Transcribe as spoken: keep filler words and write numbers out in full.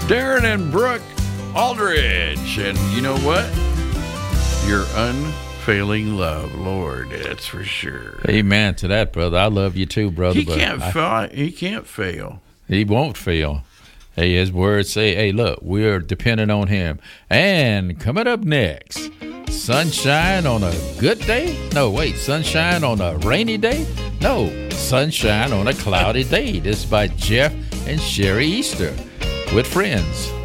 Darren and Brooke Aldridge. And you know what? Your unfailing love, Lord, that's for sure. Amen to that, brother. I love you too, brother. He can't I, fail. He can't fail. He won't fail. Hey, his words say, hey, look, we're dependent on him. And coming up next, sunshine on a good day? No, wait, sunshine on a rainy day? No, sunshine on a cloudy day. This is by Jeff and Sherry Easter with Friends.